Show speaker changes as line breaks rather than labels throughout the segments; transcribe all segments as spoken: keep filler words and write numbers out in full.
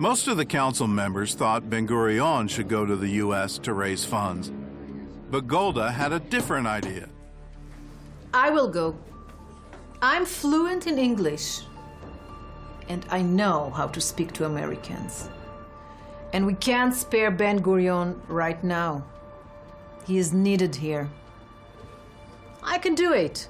Most of the council members thought Ben-Gurion should go to the U S to raise funds. But Golda had a different idea.
I will go. I'm fluent in English. And I know how to speak to Americans. And we can't spare Ben-Gurion right now. He is needed here. I can do it.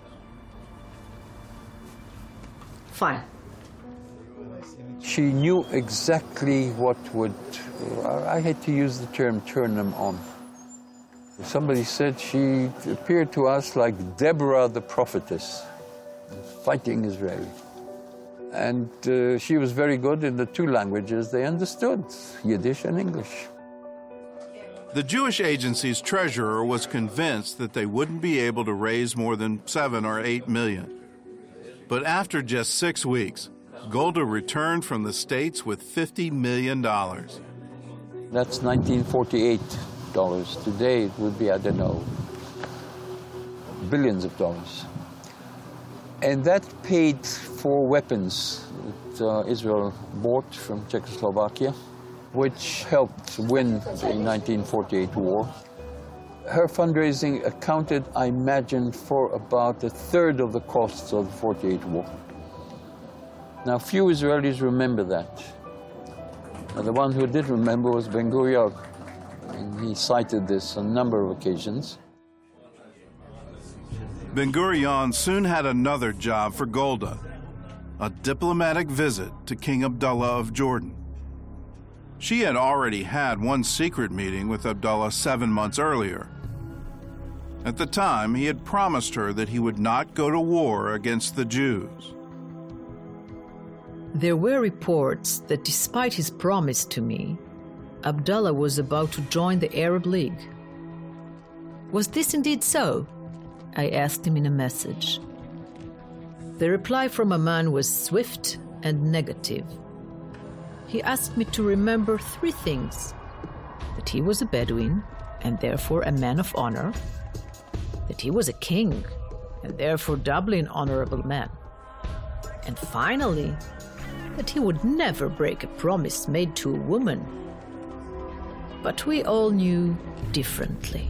Fine.
She knew exactly what would, I hate to use the term, turn them on. Somebody said she appeared to us like Deborah the prophetess, fighting Israel. And uh, she was very good in the two languages they understood, Yiddish and English.
The Jewish Agency's treasurer was convinced that they wouldn't be able to raise more than seven or eight million. But after just six weeks, Golda returned from the States with fifty million dollars.
That's nineteen forty-eight dollars. Today it would be, I don't know, billions of dollars. And that paid for weapons that uh, Israel bought from Czechoslovakia, which helped win the nineteen forty-eight war. Her fundraising accounted, I imagine, for about a third of the costs of the forty-eight war. Now, few Israelis remember that. Now, the one who did remember was Ben-Gurion, and he cited this on a number of occasions.
Ben-Gurion soon had another job for Golda, a diplomatic visit to King Abdullah of Jordan. She had already had one secret meeting with Abdullah seven months earlier. At the time, he had promised her that he would not go to war against the Jews.
There were reports that despite his promise to me, Abdullah was about to join the Arab League. Was this indeed so? I asked him in a message. The reply from Amman was swift and negative. He asked me to remember three things: that he was a Bedouin, and therefore a man of honor; that he was a king, and therefore doubly an honorable man; and finally, that he would never break a promise made to a woman. But we all knew differently.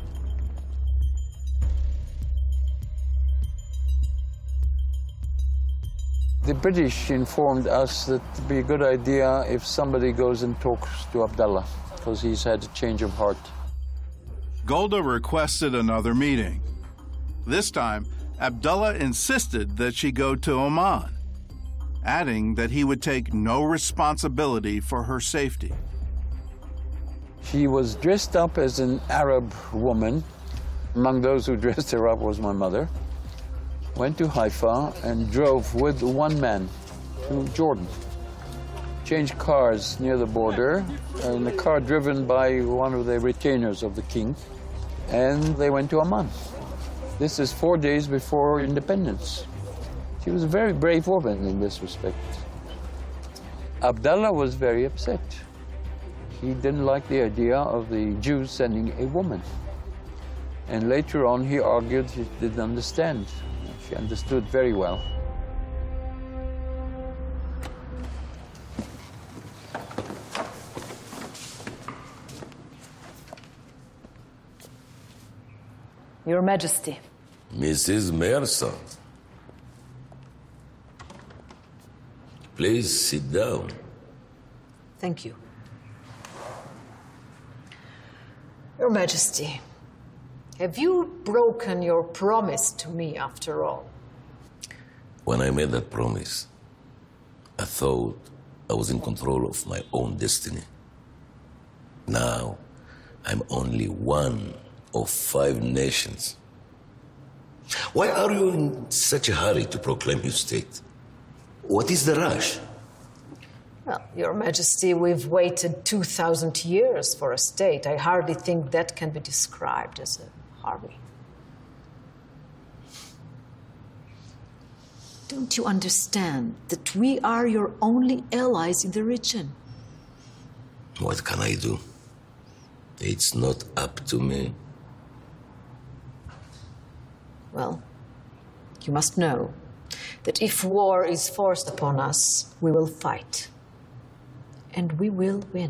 The British informed us that it would be a good idea if somebody goes and talks to Abdullah, because he's had a change of heart.
Golda requested another meeting. This time, Abdullah insisted that she go to Oman, adding that he would take no responsibility for her safety.
She was dressed up as an Arab woman. Among those who dressed her up was my mother. Went to Haifa and drove with one man to Jordan. Changed cars near the border, in a car driven by one of the retainers of the king, and they went to Amman. This is four days before independence. She was a very brave woman in this respect. Abdullah was very upset. He didn't like the idea of the Jews sending a woman. And later on, he argued he didn't understand. She understood very well.
Your Majesty.
Missus Mercer. Please sit down.
Thank you. Your Majesty, have you broken your promise to me after all?
When I made that promise, I thought I was in control of my own destiny. Now, I'm only one of five nations. Why are you in such a hurry to proclaim your state? What is the rush?
Well, Your Majesty, we've waited two thousand years for a state. I hardly think that can be described as a hurry. Don't you understand that we are your only allies in the region?
What can I do? It's not up to me.
Well, you must know that if war is forced upon us, we will fight.
and we will win.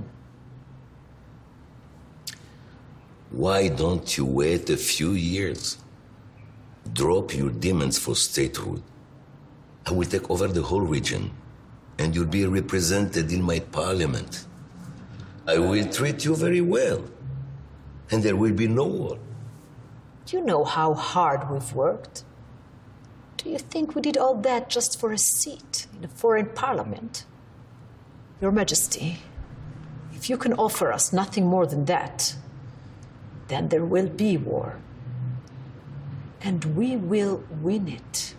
Why don't you wait a few years? Drop your demands for statehood. I will take over the whole region, and you'll be represented in my parliament. I will treat you very well, and there will be no war.
You know how hard we've worked. Do you think we did all that just for a seat in a foreign parliament? Your Majesty, if you can offer us nothing more than that, then there will be war. And we will win it.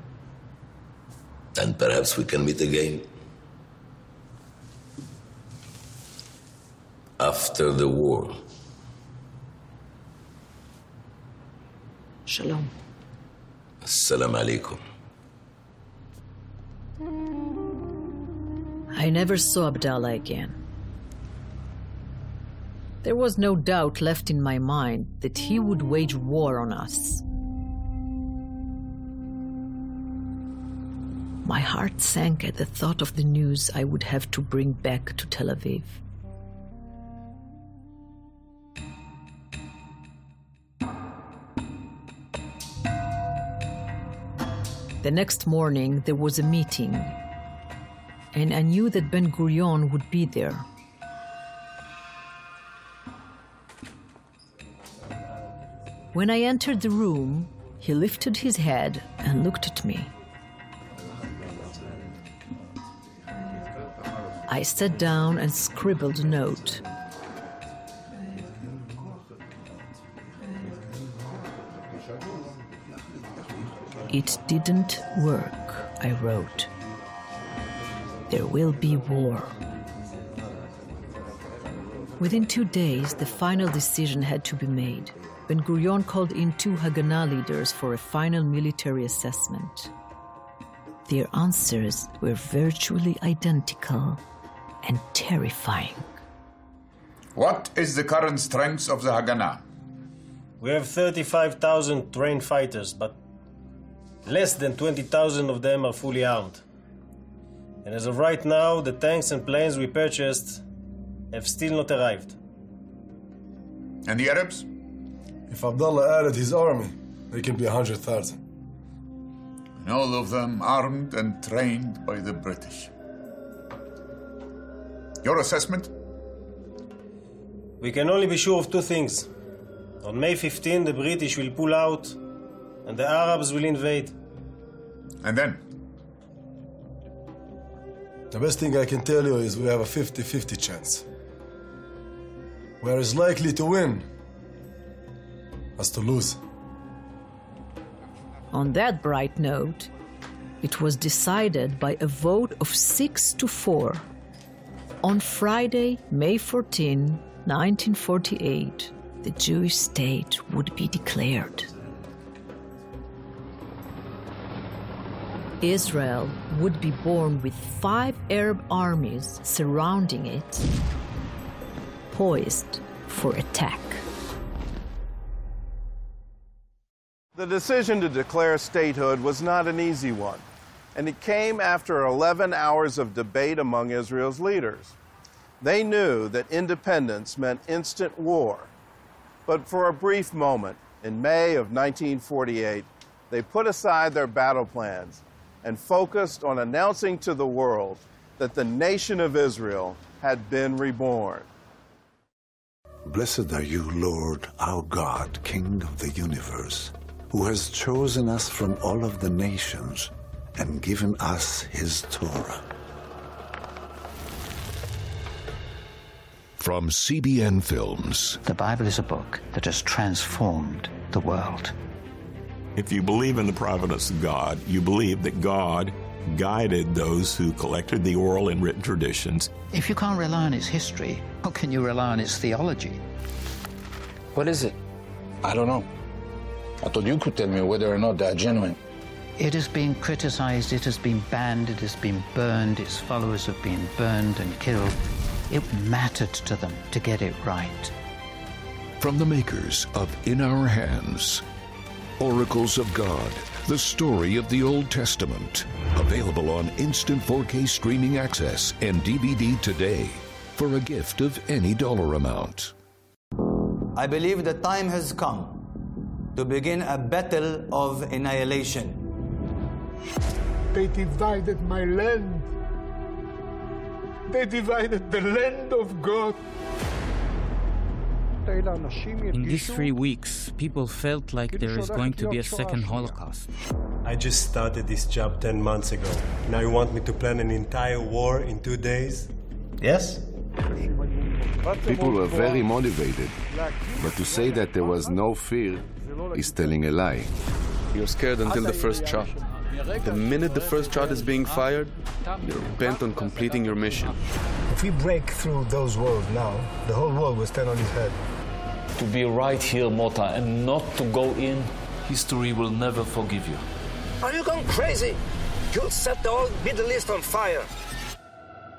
And perhaps we can meet again. After the war.
Shalom.
Assalamu alaikum.
I never saw Abdallah again. There was no doubt left in my mind that he would wage war on us. My heart sank at the thought of the news I would have to bring back to Tel Aviv. The next morning, there was a meeting, and I knew that Ben-Gurion would be there. When I entered the room, he lifted his head and looked at me. I sat down and scribbled a note. It didn't work, I wrote. There will be war. Within two days, the final decision had to be made. Ben-Gurion called in two Haganah leaders for a final military assessment. Their answers were virtually identical and terrifying.
What is the current strength of the Haganah?
We have thirty-five thousand trained fighters, but less than twenty thousand of them are fully armed. And as of right now, the tanks and planes we purchased have still not arrived.
And the Arabs?
If Abdullah added his army, they can be one hundred thousand.
And all of them armed and trained by the British. Your assessment?
We can only be sure of two things. On May fifteenth, the British will pull out and the Arabs will invade.
And then?
The best thing I can tell you is we have a fifty-fifty chance. We are as likely to win as to lose.
On that bright note, it was decided by a vote of six to four. On Friday, May fourteenth, nineteen forty-eight, the Jewish state would be declared. Israel would be born with five Arab armies surrounding it, poised for attack.
The decision to declare statehood was not an easy one, and it came after eleven hours of debate among Israel's leaders. They knew that independence meant instant war, but for a brief moment, in May of nineteen forty-eight, they put aside their battle plans and focused on announcing to the world that the nation of Israel had been reborn.
Blessed are you, Lord, our God, King of the universe, who has chosen us from all of the nations and given us his Torah.
From C B N Films.
The Bible is a book that has transformed the world.
If you believe in the providence of God, you believe that God guided those who collected the oral and written traditions.
If you can't rely on its history, how can you rely on its theology?
What is it? I don't know. I thought you could tell me whether or not they're genuine.
It has been criticized, it has been banned, it has been burned, its followers have been burned and killed. It mattered to them to get it right.
From the makers of In Our Hands, Oracles of God, The story of the Old Testament. Available on instant four K streaming access and D V D today for a gift of any dollar amount.
I believe the time has come to begin a battle of annihilation.
They divided my land. They divided the land of God.
In these three weeks, people felt like there is going to be a second Holocaust.
I just started this job ten months ago. Now you want me to plan an entire war in two days? Yes?
People were very motivated, but to say that there was no fear is telling a lie.
You're scared until the first shot. The minute the first shot is being fired, you're bent on completing your mission.
If we break through those walls now, the whole world will stand on its head.
To be right here, Mota, and not to go in, history will never forgive you.
Are you going crazy? You'll set the whole Middle East on fire.